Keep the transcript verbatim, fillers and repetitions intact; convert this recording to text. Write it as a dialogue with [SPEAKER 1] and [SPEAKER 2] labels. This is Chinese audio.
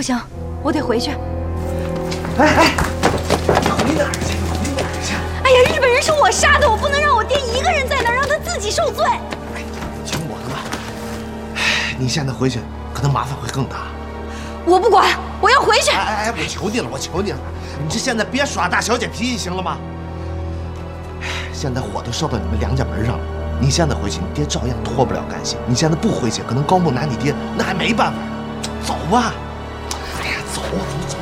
[SPEAKER 1] 行，我得回去。
[SPEAKER 2] 哎哎，你回哪儿去？你回哪儿去？
[SPEAKER 1] 哎呀，日本人是我杀的，我不能让我爹一个人在那儿，让他自己受罪。
[SPEAKER 2] 哎，听我的吧。哎，你现在回去，可能麻烦会更大。
[SPEAKER 1] 我不管，我要回去。
[SPEAKER 2] 哎哎哎，我求你了，我求你了，你这现在别耍大小姐脾气，行了吗？哎，现在火都烧到你们梁家门上了，你现在回去，你爹照样脱不了干系。你现在不回去，可能高木拿你爹那还没办法呢。走吧。哎呀，走走走。